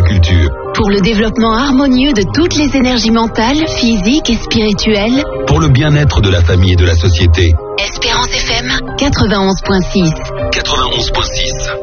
culture. Pour le développement harmonieux de toutes les énergies mentales, physiques et spirituelles. Pour le bien-être de la famille et de la société. Espérance FM 91.6. 91.6.